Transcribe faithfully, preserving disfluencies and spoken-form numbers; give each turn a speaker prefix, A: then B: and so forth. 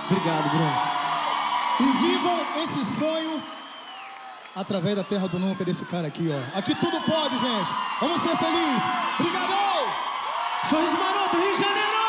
A: Obrigado, Bruno.
B: E vivam esse sonho através da terra do nunca desse cara aqui, ó. Aqui tudo pode, gente. Vamos ser felizes. Obrigado!
A: Sorriso Maroto, Rio de Janeiro!